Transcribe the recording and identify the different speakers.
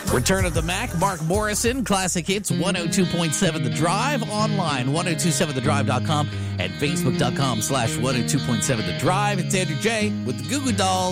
Speaker 1: Return of the Mac, Mark Morrison, Classic Hits, 102.7 The Drive, online, 1027thedrive.com, and facebook.com/1027 The Drive. It's Andrew J. with the Goo Goo Dolls.